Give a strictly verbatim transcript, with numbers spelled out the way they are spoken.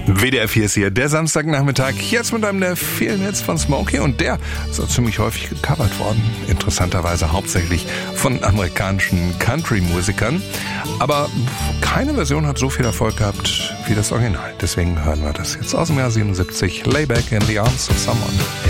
W D R vier ist hier, der Samstagnachmittag, jetzt mit einem der vielen Hits von Smokey und der ist auch ziemlich häufig gecovert worden. Interessanterweise hauptsächlich von amerikanischen Country-Musikern. Aber keine Version hat so viel Erfolg gehabt wie das Original. Deswegen hören wir das jetzt aus dem Jahr siebenundsiebzig, Lay Back in the Arms of Someone.